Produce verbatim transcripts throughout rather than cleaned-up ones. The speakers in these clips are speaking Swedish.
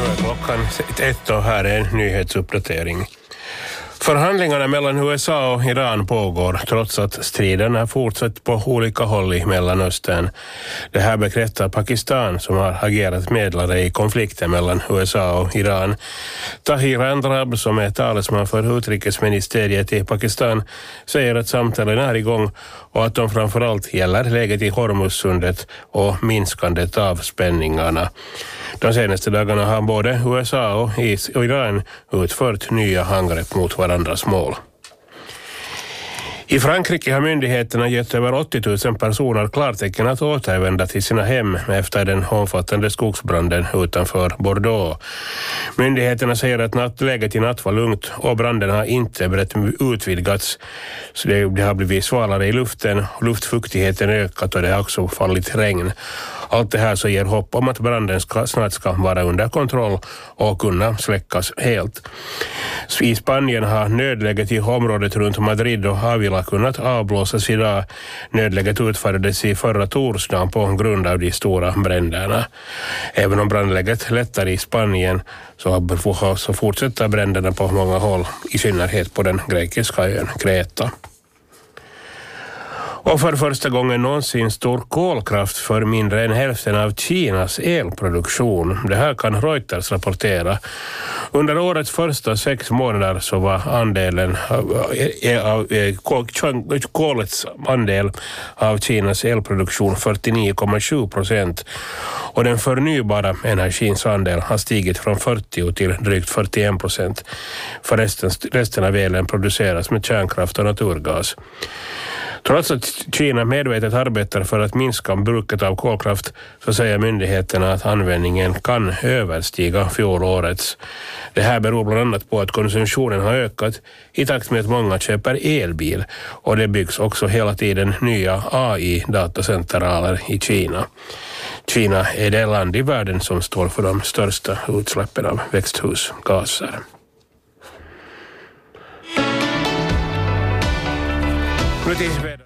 Nu är klockan ett och här är en nyhetsuppdatering. Förhandlingarna mellan U S A och Iran pågår trots att striden har fortsatt på olika håll i Mellanöstern. Det här bekräftar Pakistan som har agerat medlare i konflikten mellan U S A och Iran. Tahir Andrab, som är talesman för utrikesministeriet i Pakistan, säger att samtalen är igång och att de framförallt gäller läget i Hormuzsundet och minskandet av spänningarna. De senaste dagarna har både U S A och Iran utfört nya angrepp mot varandras mål. I Frankrike har myndigheterna gett över åttio tusen personer klartecken att återvända till sina hem efter den omfattande skogsbranden utanför Bordeaux. Myndigheterna säger att nattläget i natt var lugnt och branden har inte brett utvidgats. Så det har blivit svalare i luften, luftfuktigheten ökat och det har också fallit regn. Allt det här så ger hopp om att branden ska, snart ska vara under kontroll och kunna släckas helt. I Spanien har nödläget i området runt Madrid och Avila kunnat avblåsas idag. Nödläget utfördes i förra torsdagen på grund av de stora bränderna. Även om brandläget lättar i Spanien så, så fortsätter bränderna på många håll, i synnerhet på den grekiska ön Kreta. Och för första gången någonsin står kolkraft för mindre än hälften av Kinas elproduktion. Det här kan Reuters rapportera. Under årets första sex månader så var andelen av, av, av kolets andel av Kinas elproduktion fyrtionio komma sju procent. Och den förnybara energins andel har stigit från fyrtio till drygt fyrtioen procent. För resten, resten av elen produceras med kärnkraft och naturgas. Trots att Kina medvetet arbetar för att minska bruket av kolkraft så säger myndigheterna att användningen kan överstiga fjolårets. Det här beror bland annat på att konsumtionen har ökat i takt med att många köper elbil och det byggs också hela tiden nya A I-datacentraler i Kina. Kina är det land i världen som står för de största utsläppen av växthusgaser. Nu till Sverige.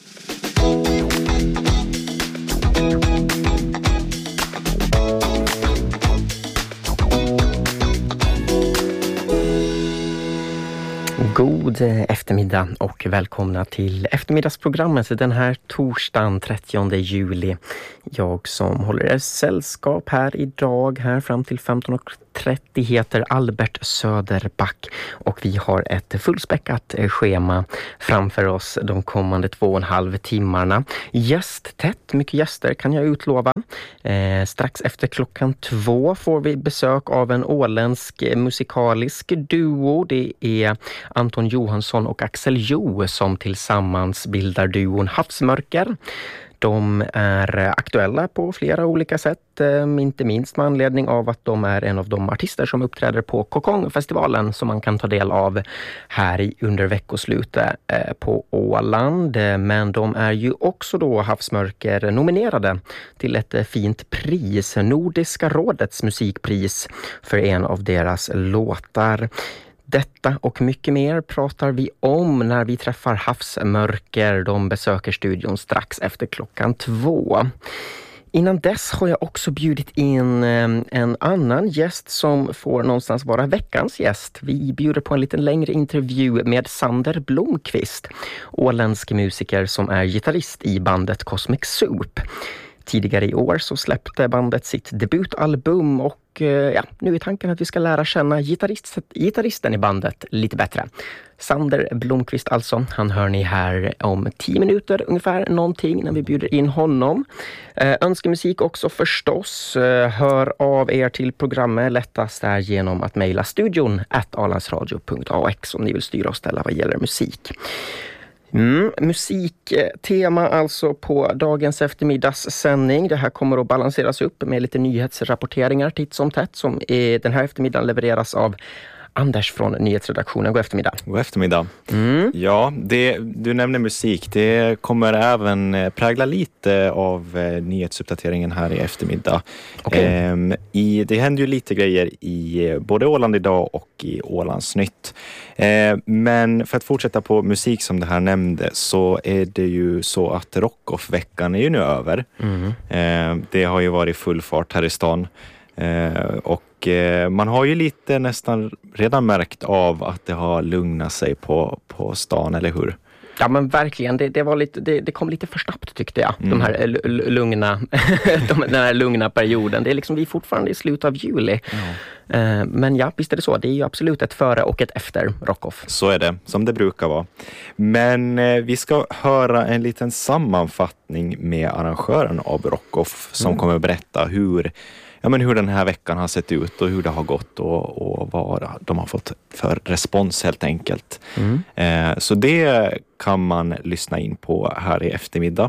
God eftermiddag och välkomna till eftermiddagsprogrammet den här torsdagen trettionde juli. Jag som håller er sällskap här idag här fram till femton trettio heter Albert Söderback och vi har ett fullspäckat schema framför oss de kommande två och en halv timmarna. Gästtätt, mycket gäster kan jag utlova. Eh, strax efter klockan två får vi besök av en åländsk musikalisk duo. Det är Anton Johansson och Axel Jo som tillsammans bildar duon Havsmörker. De är aktuella på flera olika sätt, inte minst med anledning av att de är en av de artister som uppträder på Kokongfestivalen som man kan ta del av här i under veckoslutet på Åland. Men de är ju också då Havsmörker nominerade till ett fint pris, Nordiska rådets musikpris för en av deras låtar. Detta och mycket mer pratar vi om när vi träffar Havsmörker. De besöker studion strax efter klockan två. Innan dess har jag också bjudit in en annan gäst som får någonstans vara veckans gäst. Vi bjuder på en lite längre intervju med Sander Blomqvist, åländsk musiker som är gitarrist i bandet Cosmic Soup. Tidigare i år så släppte bandet sitt debutalbum och ja, nu är tanken att vi ska lära känna gitarrist, gitarristen i bandet lite bättre. Sander Blomqvist alltså, han hör ni här om tio minuter ungefär någonting när vi bjuder in honom. Eh, önskemusik också förstås. Eh, hör av er till programmet lättast är genom att mejla studion at alandsradio punkt a x om ni vill styra och ställa vad gäller musik. Mm, musiktema alltså på dagens eftermiddagssändning. Det här kommer att balanseras upp med lite nyhetsrapporteringar titt som tätt som är, den här eftermiddagen levereras av Anders från nyhetsredaktionen. God eftermiddag. God eftermiddag. Mm. Ja, det, du nämner musik. Det kommer även prägla lite av eh, nyhetsuppdateringen här i eftermiddag. Okay. Eh, i, det händer ju lite grejer i både Åland idag och i Ålandsnytt. Eh, men för att fortsätta på musik som det här nämnde så är det ju så att Rockoff-veckan är ju nu över. Mm. Eh, det har ju varit full fart här i stan. Eh, och Och eh, man har ju lite nästan redan märkt av att det har lugnat sig på, på stan, eller hur? Ja, men verkligen, det, det, var lite, det, det kom lite för snabbt tyckte jag, mm. de här l- l- lugna, de, den här lugna perioden. Det är liksom, vi är fortfarande i slutet av juli. Ja. Eh, men ja, visst är det så. Det är ju absolut ett före och ett efter Rockoff. Så är det, som det brukar vara. Men eh, vi ska höra en liten sammanfattning med arrangören av Rockoff som mm. kommer att berätta hur Ja, men hur den här veckan har sett ut och hur det har gått och, och vad de har fått för respons helt enkelt. Mm. Eh, så det kan man lyssna in på här i eftermiddag.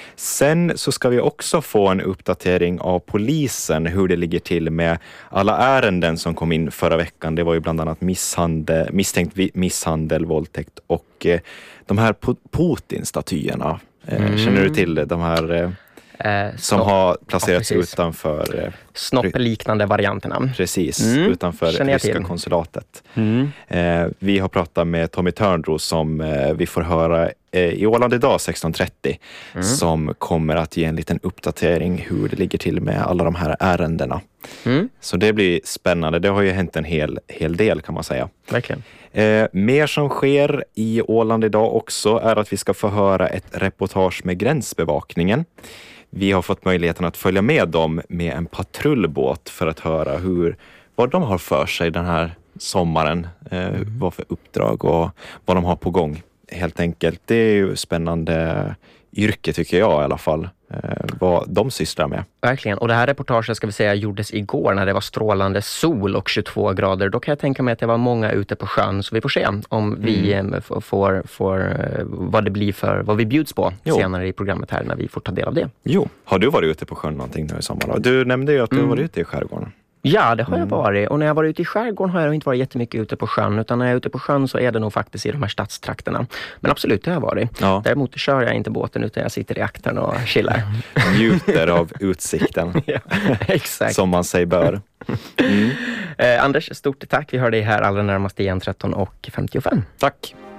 Sen så ska vi också få en uppdatering av polisen, hur det ligger till med alla ärenden som kom in förra veckan. Det var ju bland annat misshandel, misstänkt misshandel, våldtäkt och eh, de här Putin-statyerna. Eh, mm. Känner du till de här... Eh, Eh, som snopp, har placerats ja, utanför eh, snopp-liknande varianterna. Precis, mm. utanför ryska konsulatet. Mm. Eh, vi har pratat med Tommy Törnros som eh, vi får höra eh, i Åland idag sexton trettio mm. som kommer att ge en liten uppdatering hur det ligger till med alla de här ärendena. Mm. Så det blir spännande. Det har ju hänt en hel, hel del kan man säga. Verkligen. Eh, mer som sker i Åland idag också är att vi ska få höra ett reportage med gränsbevakningen. Vi har fått möjligheten att följa med dem med en patrullbåt för att höra hur, vad de har för sig den här sommaren, eh, mm. vad för uppdrag och vad de har på gång. Helt enkelt, det är ju spännande yrke tycker jag i alla fall, eh, vad de sysslar med. Verkligen, och det här reportaget ska vi säga gjordes igår när det var strålande sol och tjugotvå grader. Då kan jag tänka mig att det var många ute på sjön, så vi får se om mm. vi eh, får, får vad det blir för, vad vi bjuds på jo. senare i programmet här när vi får ta del av det. Jo, har du varit ute på sjön någonting nu i sommar? Du nämnde ju att du mm. var ute i skärgården. Ja, det har jag varit. Och när jag var ute i skärgården har jag inte varit jättemycket ute på sjön. Utan när jag är ute på sjön så är det nog faktiskt i de här stadstrakterna. Men absolut, det har jag varit. Ja. Däremot kör jag inte båten utan jag sitter i aktern och chillar. Njuter av utsikten. Ja, exakt. Som man säger bör. Mm. Eh, Anders, stort tack. Vi hör dig här allra närmast igen tretton och femtiofem. Tack.